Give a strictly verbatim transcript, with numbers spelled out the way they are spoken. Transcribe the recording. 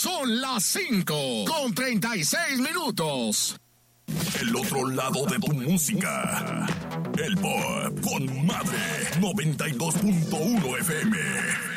Son las cinco con treinta y seis minutos. El otro lado de tu música. El Pop con Madre noventa y dos punto uno F M.